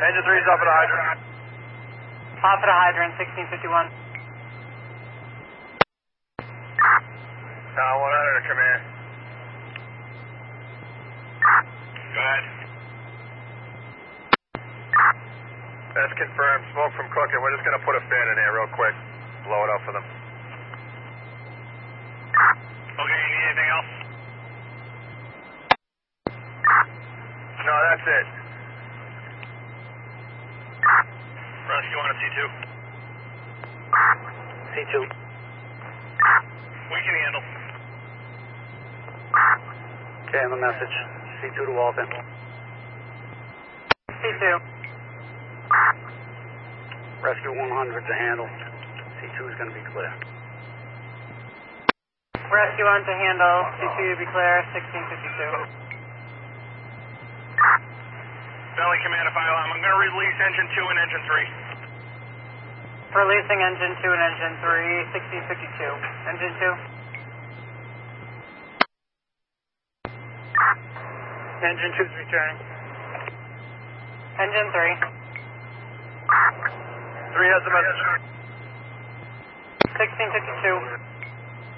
Engine 3's off at the hydrant. Off at a hydrant, 1651. Now 100 to command. Go ahead. That's confirmed. Smoke from cooking. We're just going to put a fan in here real quick. Blow it up for them. Okay, you need anything else? No, that's it. Rescue on a C2. C2. We can handle. Okay, I have a message. C2 to Walton. C2. Rescue 100 to handle. C2 is going to be clear. Rescue 1 to handle, C2 to be clear, 1652. Valley Command, if I'm going to release engine 2 and engine 3. Releasing engine 2 and engine 3, 1652. Engine 2. Engine 2's returning. Engine 3. 3 has the message. 1652.